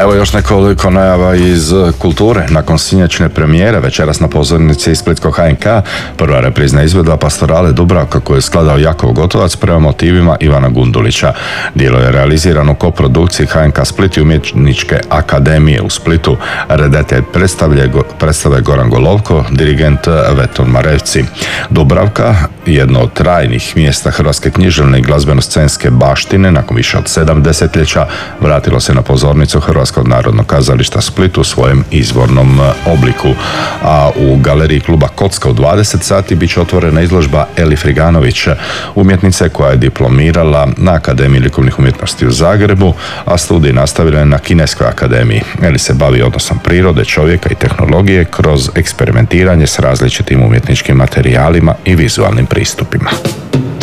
Evo još nekoliko najava iz kulture. Nakon sinoćne premijere večeras na pozornici splitskog HNK prva reprizna izvedba Pastorale Dubravka koju je skladao Jakov Gotovac prema motivima Ivana Gundulića. Djelo je realizirano u koprodukciji HNK Split i Umjetničke akademije u Splitu. Redatelj predstave Goran Golovko, dirigent Veton Marevci. Dubravka, jedno od trajnih mjesta hrvatske književne i glazbeno-scenske baštine, nakon više od 7 desetljeća vratilo se na pozornicu Hrvatskog narodnog kazališta Split u svojem izvornom obliku. A u galeriji kluba Kocka u 20 sati bit će otvorena izložba Eli Friganović, umjetnice koja je diplomirala na Akademiji likovnih umjetnosti u Zagrebu, a studij nastavila je na Kineskoj akademiji. Eli se bavi odnosom prirode, čovjeka i tehnologije kroz eksperimentiranje s različitim umjetničkim materijalima i vizualnim pristupima.